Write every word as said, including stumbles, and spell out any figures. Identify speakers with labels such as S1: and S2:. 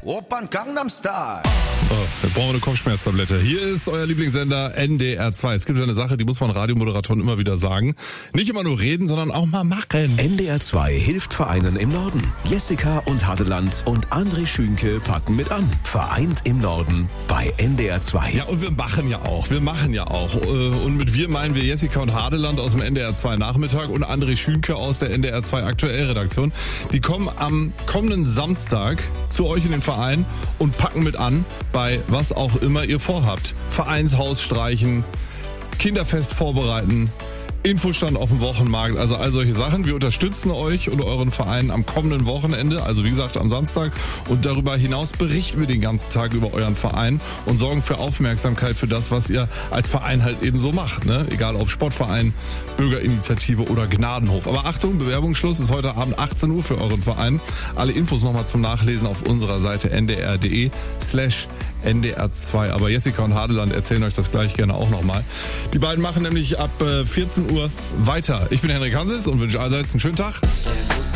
S1: Opern Gangnam Style.
S2: Oh, jetzt brauchen wir eine Kopfschmerztablette. Hier ist euer Lieblingssender N D R zwei. Es gibt eine Sache, die muss man Radiomoderatoren immer wieder sagen. Nicht immer nur reden, sondern auch mal machen.
S3: N D R zwei hilft Vereinen im Norden. Jessica und Hadeland und André Schünke packen mit an. Vereint im Norden bei N D R zwei.
S2: Ja, und wir machen ja auch. Wir machen ja auch. Und mit wir meinen wir Jessica und Hadeland aus dem N D R zwei Nachmittag und André Schünke aus der N D R zwei Aktuellredaktion. Die kommen am kommenden Samstag zu euch in den Verein und packen mit an bei was auch immer ihr vorhabt. Vereinshaus streichen, Kinderfest vorbereiten, Infostand auf dem Wochenmarkt, also all solche Sachen. Wir unterstützen euch und euren Verein am kommenden Wochenende, also wie gesagt am Samstag. Und darüber hinaus berichten wir den ganzen Tag über euren Verein und sorgen für Aufmerksamkeit für das, was ihr als Verein halt eben so macht. Ne? Egal ob Sportverein, Bürgerinitiative oder Gnadenhof. Aber Achtung, Bewerbungsschluss ist heute Abend achtzehn Uhr für euren Verein. Alle Infos nochmal zum Nachlesen auf unserer Seite ndr.de slash N D R zwei. Aber Jessica und Hadeland erzählen euch das gleich gerne auch nochmal. Die beiden machen nämlich ab vierzehn Uhr weiter. Ich bin Henrik Hanses und wünsche allseits einen schönen Tag.